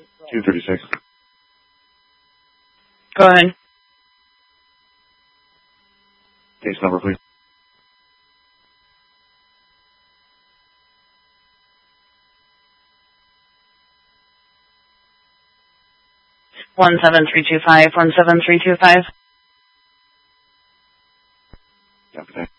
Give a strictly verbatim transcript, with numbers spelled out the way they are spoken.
two thirty-six. Go ahead. Case number, please. One seven three two five. One seven three two five. Okay.